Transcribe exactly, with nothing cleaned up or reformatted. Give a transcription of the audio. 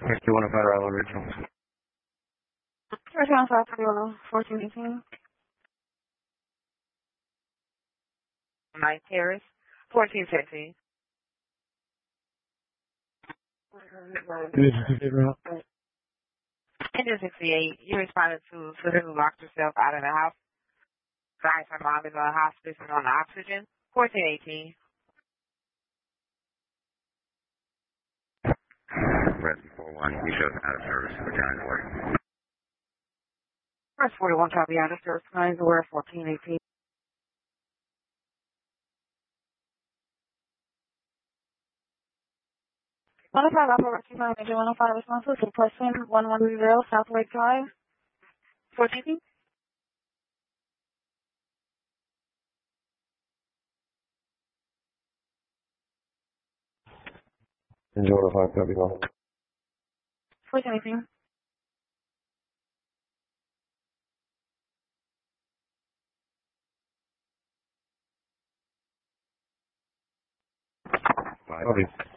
You want to find out original? Return five thirty-one, fourteen eighteen. Mike Terrace, fourteen seventeen. Engine sixty-eight, you responded to Susan who locked herself out of the house. Guys, her mom is on hospice and on oxygen. fourteen eighteen. Resident four one, you showed out of service, return to work. First forty-one, copy out of service, nine to where fourteen eighteen. one oh five Operator Nine Major one oh five responsible to person one one zero Southway Drive. fourteen. Enjoy the five, copy one. fourteen eighteen. Copy.